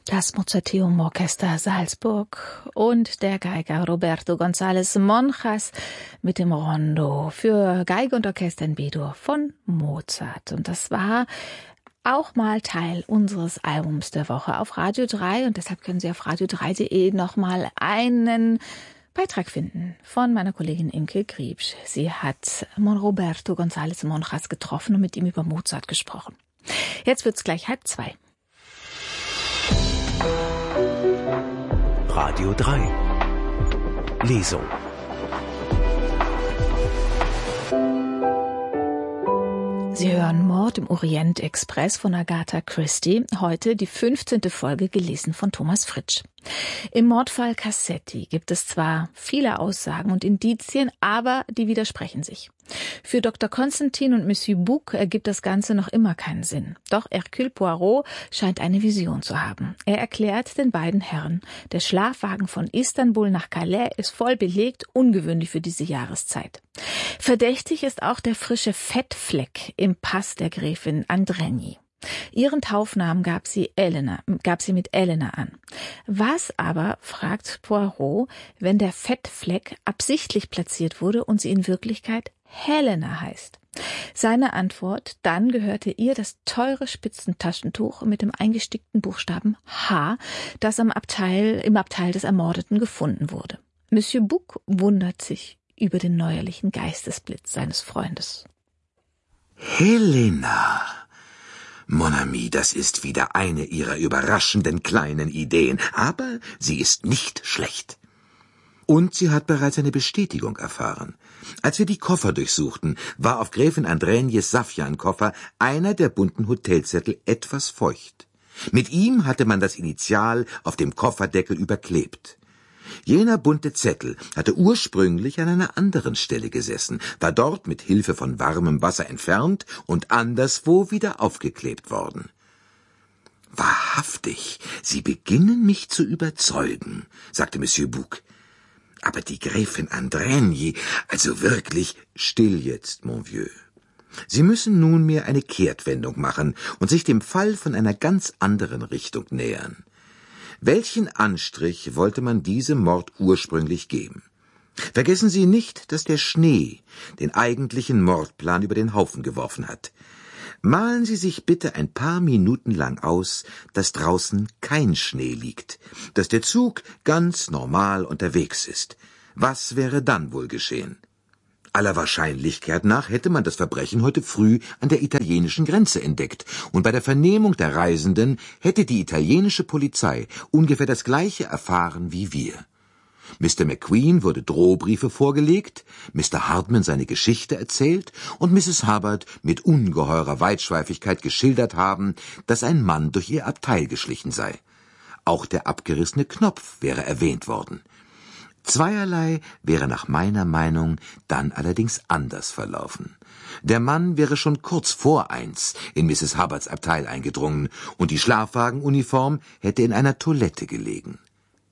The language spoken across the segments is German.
Das Mozarteum Orchester Salzburg und der Geiger Roberto González Monjas mit dem Rondo für Geige und Orchester in B-Dur von Mozart. Und das war auch mal Teil unseres Albums der Woche auf Radio 3 und deshalb können Sie auf radio3.de nochmal einen Beitrag finden von meiner Kollegin Imke Griebsch. Sie hat Roberto González Monjas getroffen und mit ihm über Mozart gesprochen. Jetzt wird's gleich 1:30. Radio 3 Lesung. Sie hören Mord im Orient Express von Agatha Christie. Heute die 15. Folge, gelesen von Thomas Fritsch. Im Mordfall Cassetti gibt es zwar viele Aussagen und Indizien, aber die widersprechen sich. Für Dr. Constantin und Monsieur Bouc ergibt das Ganze noch immer keinen Sinn. Doch Hercule Poirot scheint eine Vision zu haben. Er erklärt den beiden Herren, der Schlafwagen von Istanbul nach Calais ist voll belegt, ungewöhnlich für diese Jahreszeit. Verdächtig ist auch der frische Fettfleck im Pass der Gräfin Andrenyi. Ihren Taufnamen gab sie mit Elena an. Was aber, fragt Poirot, wenn der Fettfleck absichtlich platziert wurde und sie in Wirklichkeit Helena heißt? Seine Antwort: Dann gehörte ihr das teure Spitzentaschentuch mit dem eingestickten Buchstaben H, das im Abteil des Ermordeten gefunden wurde. Monsieur Bouc wundert sich über den neuerlichen Geistesblitz seines Freundes. Helena! Mon ami, das ist wieder eine Ihrer überraschenden kleinen Ideen, aber sie ist nicht schlecht. Und sie hat bereits eine Bestätigung erfahren. Als wir die Koffer durchsuchten, war auf Gräfin Andrenjes Saffiankoffer einer der bunten Hotelzettel etwas feucht. Mit ihm hatte man das Initial auf dem Kofferdeckel überklebt. Jener bunte Zettel hatte ursprünglich an einer anderen Stelle gesessen, war dort mit Hilfe von warmem Wasser entfernt und anderswo wieder aufgeklebt worden. »Wahrhaftig, Sie beginnen mich zu überzeugen«, sagte Monsieur Bouc. »Aber die Gräfin Andrenyi, also wirklich...« »Still jetzt, mon vieux. Sie müssen nunmehr eine Kehrtwendung machen und sich dem Fall von einer ganz anderen Richtung nähern. Welchen Anstrich wollte man diesem Mord ursprünglich geben? Vergessen Sie nicht, dass der Schnee den eigentlichen Mordplan über den Haufen geworfen hat. Malen Sie sich bitte ein paar Minuten lang aus, dass draußen kein Schnee liegt, dass der Zug ganz normal unterwegs ist. Was wäre dann wohl geschehen? Aller Wahrscheinlichkeit nach hätte man das Verbrechen heute früh an der italienischen Grenze entdeckt, und bei der Vernehmung der Reisenden hätte die italienische Polizei ungefähr das Gleiche erfahren wie wir. Mr. McQueen wurde Drohbriefe vorgelegt, Mr. Hartman seine Geschichte erzählt und Mrs. Hubbard mit ungeheurer Weitschweifigkeit geschildert haben, dass ein Mann durch ihr Abteil geschlichen sei. Auch der abgerissene Knopf wäre erwähnt worden. Zweierlei wäre nach meiner Meinung dann allerdings anders verlaufen. Der Mann wäre schon kurz vor 1 in Mrs. Hubbards Abteil eingedrungen und die Schlafwagenuniform hätte in einer Toilette gelegen.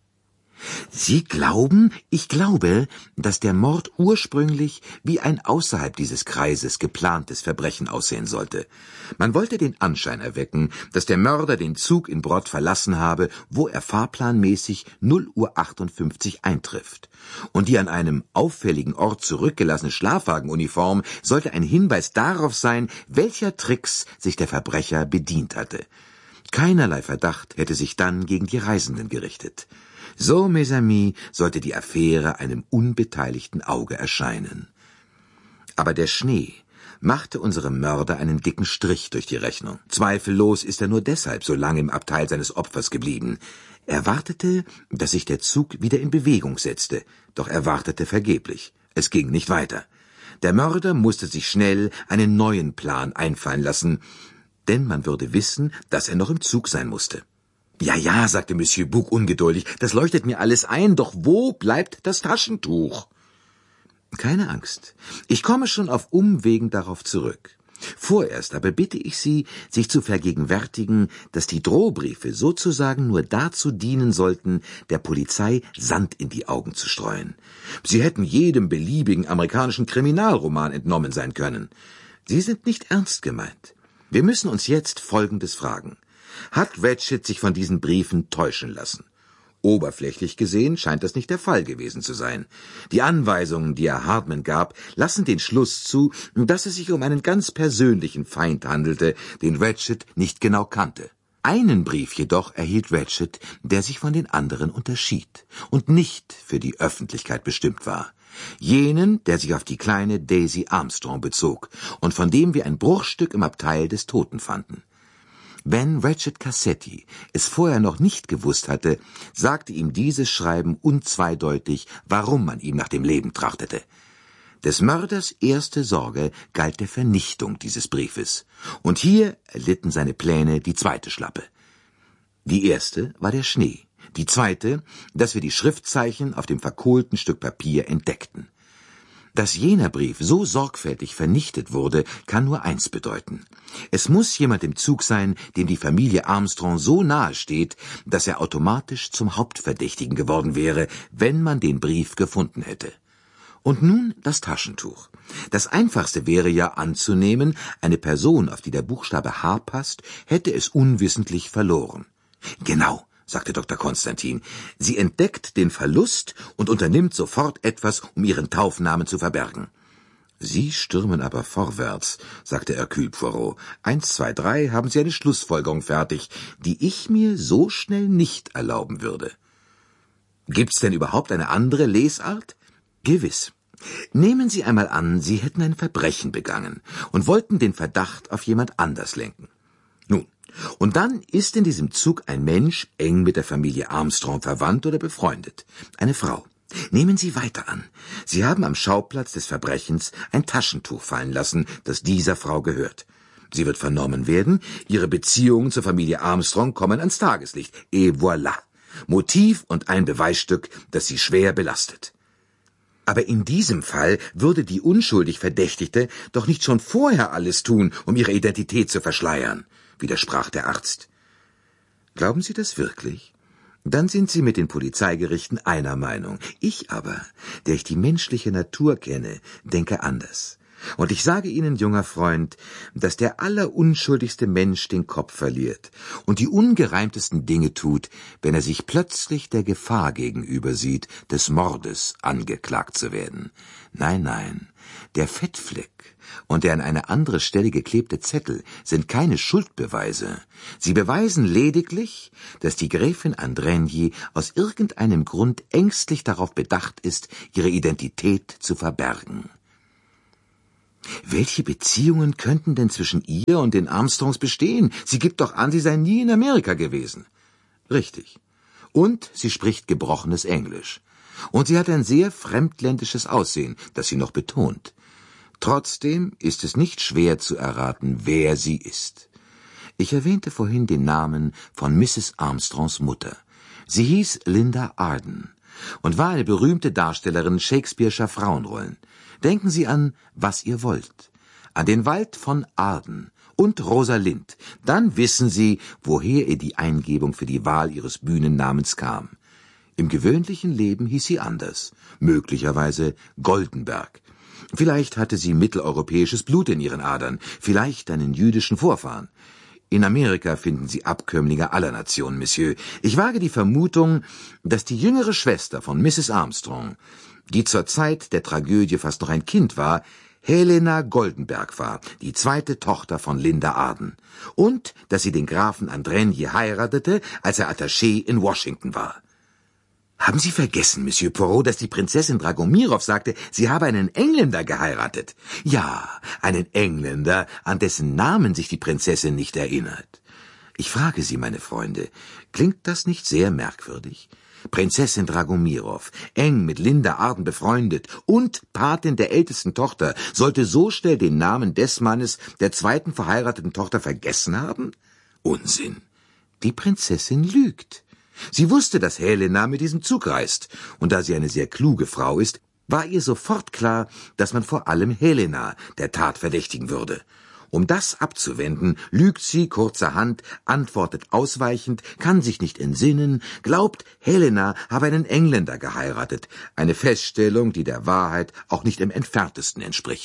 Sie glauben, ich glaube, dass der Mord ursprünglich wie ein außerhalb dieses Kreises geplantes Verbrechen aussehen sollte. Man wollte den Anschein erwecken, dass der Mörder den Zug in Brod verlassen habe, wo er fahrplanmäßig 0:58 Uhr eintrifft. Und die an einem auffälligen Ort zurückgelassene Schlafwagenuniform sollte ein Hinweis darauf sein, welcher Tricks sich der Verbrecher bedient hatte. Keinerlei Verdacht hätte sich dann gegen die Reisenden gerichtet. So, mes amis, sollte die Affäre einem unbeteiligten Auge erscheinen. Aber der Schnee machte unserem Mörder einen dicken Strich durch die Rechnung. Zweifellos ist er nur deshalb so lange im Abteil seines Opfers geblieben. Er wartete, dass sich der Zug wieder in Bewegung setzte, doch er wartete vergeblich. Es ging nicht weiter. Der Mörder musste sich schnell einen neuen Plan einfallen lassen, denn man würde wissen, dass er noch im Zug sein musste. »Ja«, sagte Monsieur Bouc ungeduldig, »das leuchtet mir alles ein, doch wo bleibt das Taschentuch?« »Keine Angst, ich komme schon auf Umwegen darauf zurück. Vorerst aber bitte ich Sie, sich zu vergegenwärtigen, dass die Drohbriefe sozusagen nur dazu dienen sollten, der Polizei Sand in die Augen zu streuen. Sie hätten jedem beliebigen amerikanischen Kriminalroman entnommen sein können. Sie sind nicht ernst gemeint. Wir müssen uns jetzt Folgendes fragen. hat Ratchet sich von diesen Briefen täuschen lassen. Oberflächlich gesehen scheint das nicht der Fall gewesen zu sein. Die Anweisungen, die er Hardman gab, lassen den Schluss zu, dass es sich um einen ganz persönlichen Feind handelte, den Ratchet nicht genau kannte. Einen Brief jedoch erhielt Ratchet, der sich von den anderen unterschied und nicht für die Öffentlichkeit bestimmt war. Jenen, der sich auf die kleine Daisy Armstrong bezog und von dem wir ein Bruchstück im Abteil des Toten fanden. Wenn Ratchet Cassetti es vorher noch nicht gewusst hatte, sagte ihm dieses Schreiben unzweideutig, warum man ihm nach dem Leben trachtete. Des Mörders erste Sorge galt der Vernichtung dieses Briefes, und hier erlitten seine Pläne die zweite Schlappe. Die erste war der Schnee, die zweite, dass wir die Schriftzeichen auf dem verkohlten Stück Papier entdeckten. Dass jener Brief so sorgfältig vernichtet wurde, kann nur eins bedeuten. Es muss jemand im Zug sein, dem die Familie Armstrong so nahe steht, dass er automatisch zum Hauptverdächtigen geworden wäre, wenn man den Brief gefunden hätte. Und nun das Taschentuch. Das Einfachste wäre ja anzunehmen, eine Person, auf die der Buchstabe H passt, hätte es unwissentlich verloren. Genau, sagte Dr. Konstantin. Sie entdeckt den Verlust und unternimmt sofort etwas, um ihren Taufnamen zu verbergen. Sie stürmen aber vorwärts, sagte Hercule Poirot. 1, 2, 3 haben Sie eine Schlussfolgerung fertig, die ich mir so schnell nicht erlauben würde. Gibt's denn überhaupt eine andere Lesart? Gewiss. Nehmen Sie einmal an, Sie hätten ein Verbrechen begangen und wollten den Verdacht auf jemand anders lenken. Nun, und dann ist in diesem Zug ein Mensch eng mit der Familie Armstrong verwandt oder befreundet. Eine Frau. Nehmen Sie weiter an. Sie haben am Schauplatz des Verbrechens ein Taschentuch fallen lassen, das dieser Frau gehört. Sie wird vernommen werden, ihre Beziehungen zur Familie Armstrong kommen ans Tageslicht. Et voilà. Motiv und ein Beweisstück, das Sie schwer belastet. Aber in diesem Fall würde die unschuldig Verdächtigte doch nicht schon vorher alles tun, um ihre Identität zu verschleiern, widersprach der Arzt. Glauben Sie das wirklich? Dann sind Sie mit den Polizeigerichten einer Meinung. Ich aber, der ich die menschliche Natur kenne, denke anders. Und ich sage Ihnen, junger Freund, dass der allerunschuldigste Mensch den Kopf verliert und die ungereimtesten Dinge tut, wenn er sich plötzlich der Gefahr gegenüber sieht, des Mordes angeklagt zu werden. Nein, nein, der Fettfleck und der an eine andere Stelle geklebte Zettel sind keine Schuldbeweise. Sie beweisen lediglich, dass die Gräfin Andrigny aus irgendeinem Grund ängstlich darauf bedacht ist, ihre Identität zu verbergen. Welche Beziehungen könnten denn zwischen ihr und den Armstrongs bestehen? Sie gibt doch an, sie sei nie in Amerika gewesen. Richtig. Und sie spricht gebrochenes Englisch. Und sie hat ein sehr fremdländisches Aussehen, das sie noch betont. Trotzdem ist es nicht schwer zu erraten, wer sie ist. Ich erwähnte vorhin den Namen von Mrs. Armstrongs Mutter. Sie hieß Linda Arden und war eine berühmte Darstellerin Shakespeare'scher Frauenrollen. Denken Sie an Was ihr wollt, an den Wald von Arden und Rosalind. Dann wissen Sie, woher ihr die Eingebung für die Wahl Ihres Bühnennamens kam. Im gewöhnlichen Leben hieß sie anders, möglicherweise Goldenberg. Vielleicht hatte sie mitteleuropäisches Blut in ihren Adern, vielleicht einen jüdischen Vorfahren. In Amerika finden Sie Abkömmlinge aller Nationen, Monsieur. Ich wage die Vermutung, dass die jüngere Schwester von Mrs. Armstrong, die zur Zeit der Tragödie fast noch ein Kind war, Helena Goldenberg war, die zweite Tochter von Linda Arden, und dass sie den Grafen Andrigny heiratete, als er Attaché in Washington war. Haben Sie vergessen, Monsieur Poirot, dass die Prinzessin Dragomirow sagte, sie habe einen Engländer geheiratet? Ja, einen Engländer, an dessen Namen sich die Prinzessin nicht erinnert. Ich frage Sie, meine Freunde, klingt das nicht sehr merkwürdig? Prinzessin Dragomirow, eng mit Linda Arden befreundet und Patin der ältesten Tochter, sollte so schnell den Namen des Mannes der zweiten verheirateten Tochter vergessen haben? Unsinn. Die Prinzessin lügt. Sie wusste, dass Helena mit diesem Zug reist, und da sie eine sehr kluge Frau ist, war ihr sofort klar, dass man vor allem Helena der Tat verdächtigen würde. Um das abzuwenden, lügt sie kurzerhand, antwortet ausweichend, kann sich nicht entsinnen, glaubt, Helena habe einen Engländer geheiratet, eine Feststellung, die der Wahrheit auch nicht im entferntesten entspricht.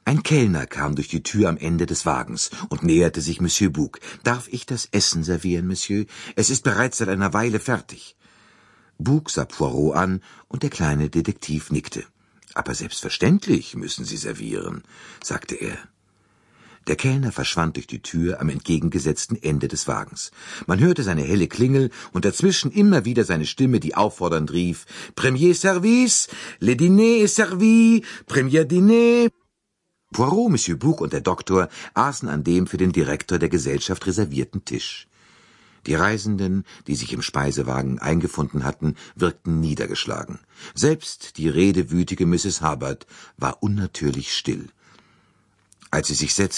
Ein Kellner kam durch die Tür am Ende des Wagens und näherte sich Monsieur Bouc. »Darf ich das Essen servieren, Monsieur? Es ist bereits seit einer Weile fertig.« Bouc sah Poirot an, und der kleine Detektiv nickte. »Aber selbstverständlich müssen Sie servieren«, sagte er. Der Kellner verschwand durch die Tür am entgegengesetzten Ende des Wagens. Man hörte seine helle Klingel und dazwischen immer wieder seine Stimme, die auffordernd rief: »Premier Service, le dîner est servi, premier dîner.« Poirot, Monsieur Bouc und der Doktor aßen an dem für den Direktor der Gesellschaft reservierten Tisch. Die Reisenden, die sich im Speisewagen eingefunden hatten, wirkten niedergeschlagen. Selbst die redewütige Mrs. Hubbard war unnatürlich still. Als sie sich setzten,